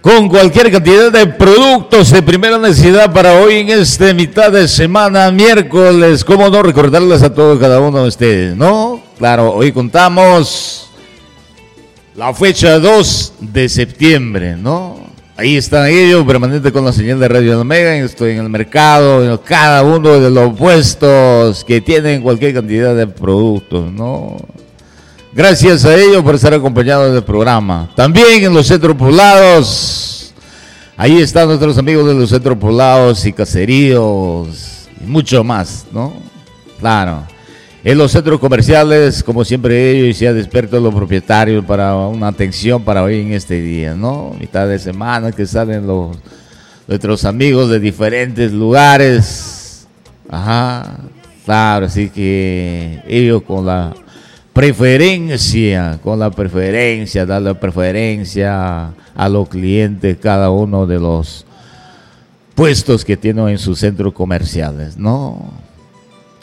con cualquier cantidad de productos de primera necesidad para hoy en esta mitad de semana, miércoles. ¿Cómo no recordarles a todos cada uno de ustedes, no? Claro, hoy contamos la fecha 2 de septiembre, ¿no? Ahí están ellos, permanente con la señal de Radio Omega. Estoy en el mercado, en cada uno de los puestos que tienen cualquier cantidad de productos, ¿no? Gracias a ellos por estar acompañados del programa. También en los centros poblados, ahí están nuestros amigos de los centros poblados y caseríos y mucho más, ¿no? Claro. En los centros comerciales, como siempre ellos, y se han despertado los propietarios para una atención para hoy en este día, ¿no? Mitad de semana que salen nuestros amigos de diferentes lugares. Ajá, claro, así que ellos con la preferencia, darle preferencia a los clientes, cada uno de los puestos que tienen en sus centros comerciales, ¿no?